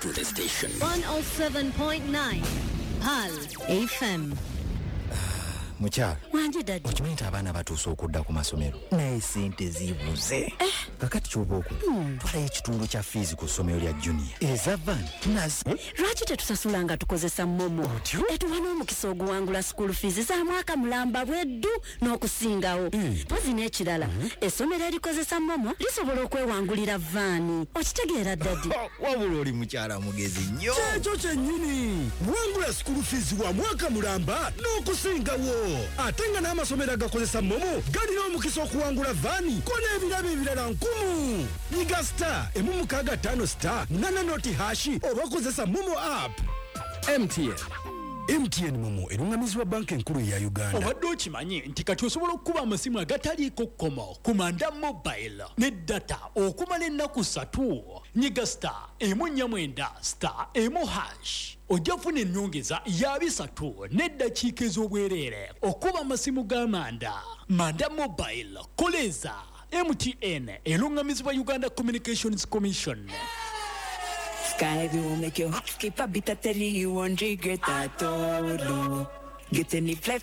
to the station. 107.9 Pal FM. Mukyala wanje dadi okimanyi nti abaana batuuse okudda ku masomero naye sente zibuze kakati ky'oba okola twalayo ekitundu kya fiizi ku ssomero lya junior eza van nazi lwaki tetusasula nga tukozesa momo etuwa n'omukisa oguwangula school fees za mwaka mulamba bweddu n'okusingawo pozi n'ekirala essomero erikozesa momo lisobola okwewangulira vaani okitegeera dadi wabula oli mukyala mugezi nnyo kyekyo kyennyini wangula school fees wa mwaka mulamba n'okusingawo ate nga n'amasomero agakozesa momo galina omukisa okuwangula vaani ko n'ebirabo ebirala 1000 nyiga star emu 65 star 8 noti hashi oba okozesa momo app. MTN Momo erungamizibwa banka enkulu ya Uganda. Obadde okimanyi nti kati osobola okuba amasimu agataliiko kkomo ku Manda Mobile ne data okumala ennaku 3 nyiga star emu 49 star emu hash ojja kufuna ennyongeza ya 3 n'eddakiika ez'obwereere okuba amasimu ga Manda Mobile koleza MTN erungamizibwa Uganda Communications Commission. Sky will make your heart skip a bit. I tell you, 100 get that all. Get any flight